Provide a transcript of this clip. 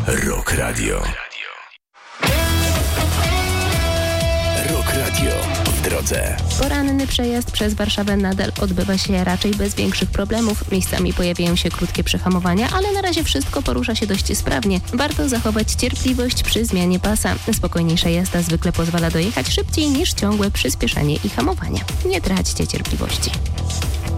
Rock Radio. Rock Radio w drodze. Poranny przejazd przez Warszawę nadal odbywa się raczej bez większych problemów. Miejscami pojawiają się krótkie przehamowania, ale na razie wszystko porusza się dość sprawnie. Warto zachować cierpliwość przy zmianie pasa. Spokojniejsza jazda zwykle pozwala dojechać szybciej niż ciągłe przyspieszanie i hamowanie. Nie traćcie cierpliwości.